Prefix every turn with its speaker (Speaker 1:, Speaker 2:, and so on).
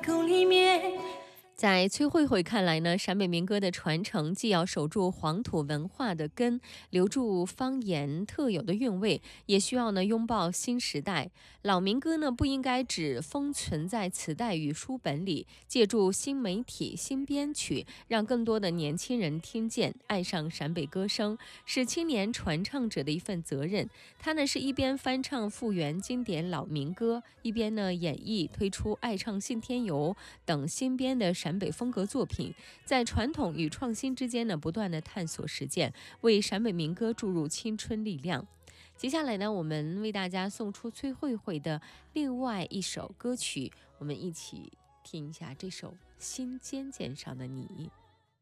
Speaker 1: 口里面。
Speaker 2: 在崔慧慧看来呢，陕北民歌的传承既要守住黄土文化的根，留住方言特有的韵味，也需要呢拥抱新时代。老民歌呢不应该只封存在磁带与书本里，借助新媒体、新编曲，让更多的年轻人听见、爱上陕北歌声，是青年传唱者的一份责任。他呢是一边翻唱复原经典老民歌，一边呢演绎推出《爱唱信天游》等新编的陕北风格作品，在传统与创新之间呢不断的探索实践，为陕北民歌注入青春力量。接下来呢，我们为大家送出崔慧慧的另外一首歌曲，我们一起听一下这首《心尖尖上的你》。